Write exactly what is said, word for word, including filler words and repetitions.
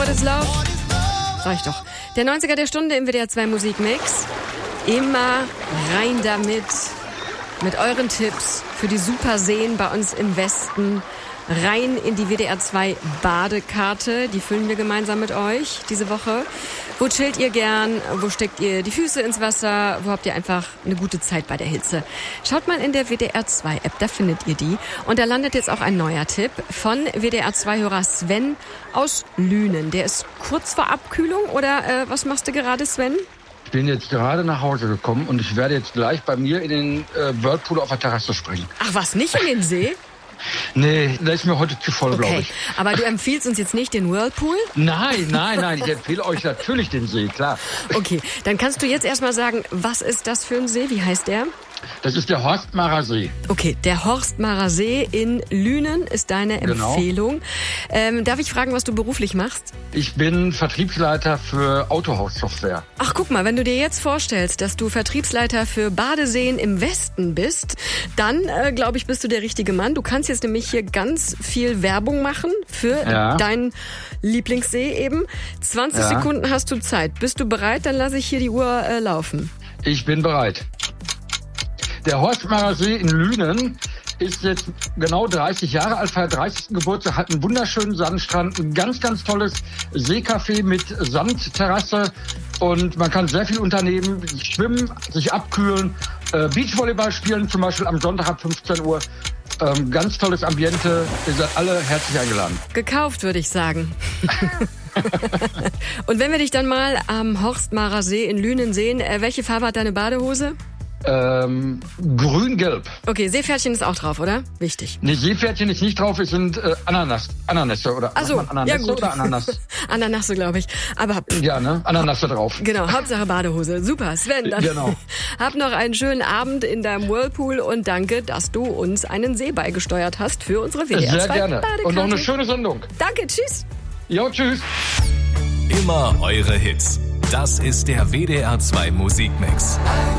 What is Love? Sag ich doch. Der neunziger der Stunde im W D R zwei Musikmix. Immer rein damit. Mit euren Tipps für die super Seen bei uns im Westen. Rein in die W D R zwei Badekarte. Die füllen wir gemeinsam mit euch diese Woche. Wo chillt ihr gern? Wo steckt ihr die Füße ins Wasser? Wo habt ihr einfach eine gute Zeit bei der Hitze? Schaut mal in der W D R zwei App, da findet ihr die. Und da landet jetzt auch ein neuer Tipp von W D R zwei Hörer Sven aus Lünen. Der ist kurz vor Abkühlung oder äh, was machst du gerade, Sven? Ich bin jetzt gerade nach Hause gekommen und ich werde jetzt gleich bei mir in den äh, Whirlpool auf der Terrasse springen. Ach was, nicht in den See? Nee, da ist mir heute zu voll, Okay, glaube ich. aber du empfiehlst uns jetzt nicht den Whirlpool? Nein, nein, nein, ich empfehle euch natürlich den See, klar. Okay, dann kannst du jetzt erstmal sagen, was ist das für ein See? Wie heißt der? Das ist der Horstmarer See. Okay, der Horstmarer See in Lünen ist deine Genau. Empfehlung. Ähm, darf ich fragen, was du beruflich machst? Ich bin Vertriebsleiter für Autohaussoftware. Ach, guck mal, wenn du dir jetzt vorstellst, dass du Vertriebsleiter für Badeseen im Westen bist, dann, äh, glaube ich, bist du der richtige Mann. Du kannst jetzt nämlich hier ganz viel Werbung machen für Ja. deinen Lieblingssee eben. zwanzig Ja. Sekunden hast du Zeit. Bist du bereit? Dann lasse ich hier die Uhr äh, laufen. Ich bin bereit. Der Horstmarer See in Lünen ist jetzt genau dreißig Jahre alt, feiert dreißigsten Geburtstag, hat einen wunderschönen Sandstrand, ein ganz, ganz tolles Seecafé mit Sandterrasse und man kann sehr viel unternehmen, schwimmen, sich abkühlen, äh, Beachvolleyball spielen, zum Beispiel am Sonntag ab fünfzehn Uhr. Ähm, ganz tolles Ambiente, ihr seid alle herzlich eingeladen. Gekauft, würde ich sagen. Und wenn wir dich dann mal am Horstmarer See in Lünen sehen, äh, welche Farbe hat deine Badehose? Ähm, grün-gelb. Okay, Seepferdchen ist auch drauf, oder? Wichtig. Ne, Seepferdchen ist nicht drauf, es sind äh, Ananas, Ananasse oder Ach so, sagt man Ananasse ja gut. oder Ananas? Ananasse, glaube ich. Aber pff, Ja, ne? Ananasse drauf. genau, Hauptsache Badehose. Super, Sven, dann Genau. hab noch einen schönen Abend in deinem Whirlpool und danke, dass du uns einen See beigesteuert hast für unsere W D R Sehr zwei gerne. Badekarte. Und noch eine schöne Sendung. Danke, tschüss. Jo, tschüss. Immer eure Hits. Das ist der W D R zwei Musikmix.